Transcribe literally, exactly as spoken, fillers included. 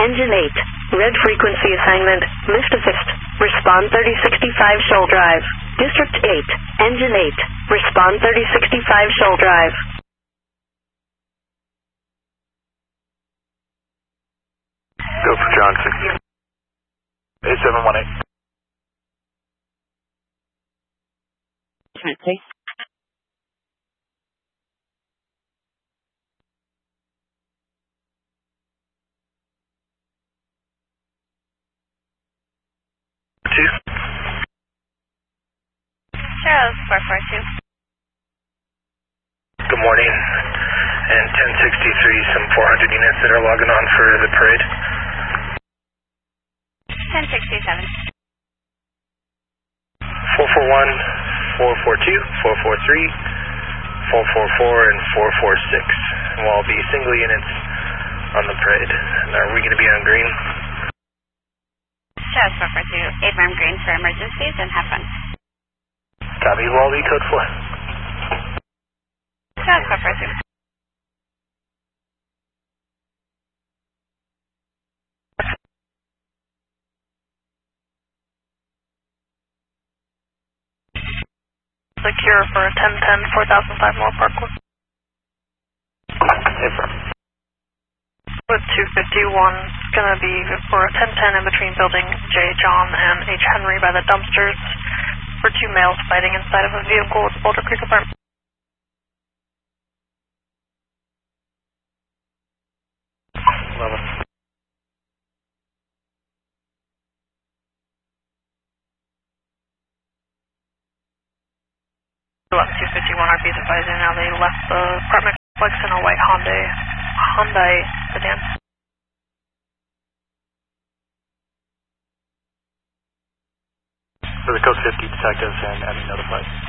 Engine eight. Red frequency assignment. Lift assist. Respond thirty sixty-five Shoal Drive. District eight. Engine eight. Respond thirty sixty-five Shoal Drive. Go for Johnson. eight seven one eight. Please. Two. Charles, four four two. Good morning. And ten sixty-three, some four hundred units that are logging on for the parade. ten sixty-seven. four four one, four four two, four four three, four four four, and four four six. And we'll all be single units on the parade. And are we going to be on green? Charles, four four two. eight arm green for emergencies and have fun. Copy, Wally, code four. Charles, four four two. Secure for ten ten, four thousand five more Parkwood. With two fifty-one, it's going to be for a ten ten in between building J. John and H. Henry by the dumpsters for two males fighting inside of a vehicle with Boulder Creek apartment. eleven. Left two fifty-one, R P's advising now they left the apartment complex in a white Hyundai, Hyundai sedan. For the code fifty detectives and any notified.